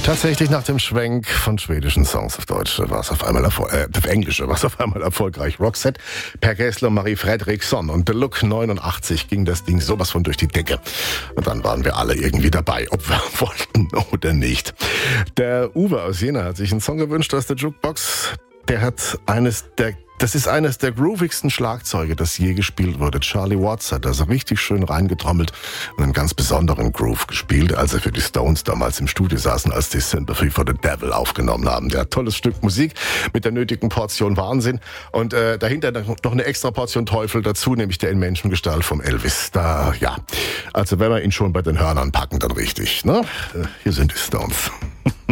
Tatsächlich nach dem Schwenk von schwedischen Songs auf Deutsch war es auf einmal auf Englische war es auf einmal erfolgreich. Roxette, Per Gessle und Marie Fredriksson und The Look 89 ging das Ding sowas von durch die Decke. Und dann waren wir alle irgendwie dabei, ob wir wollten oder nicht. Der Uwe aus Jena hat sich einen Song gewünscht aus der Jukebox. Das ist eines der groovigsten Schlagzeuge, das je gespielt wurde. Charlie Watts hat also richtig schön reingetrommelt und einen ganz besonderen Groove gespielt, als er für die Stones damals im Studio saßen, als die Sympathy for the Devil aufgenommen haben. Der tolles Stück Musik mit der nötigen Portion Wahnsinn und dahinter noch eine extra Portion Teufel dazu, nämlich der in Menschengestalt vom Elvis. Also wenn wir ihn schon bei den Hörnern packen, dann richtig, ne? Hier sind die Stones.